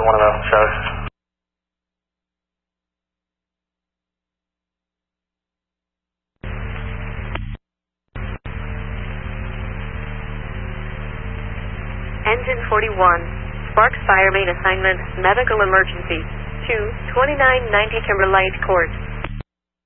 one of the shows. Engine 41, Sparks Fire Main Assignment, Medical Emergency, to 2990 Timberlight Court.